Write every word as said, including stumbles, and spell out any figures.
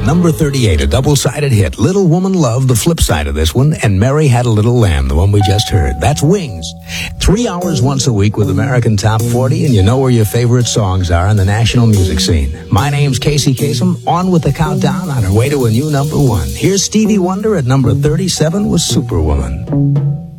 number thirty-eight, a double-sided hit. Little Woman Love, the flip side of this one, and Mary Had a Little Lamb, the one we just heard. That's Wings. Three hours once a week with American Top forty, and you know where your favorite songs are in the national music scene. My name's Casey Kasem, on with the countdown on our way to a new number one. Here's Stevie Wonder at number thirty-seven with Superwoman.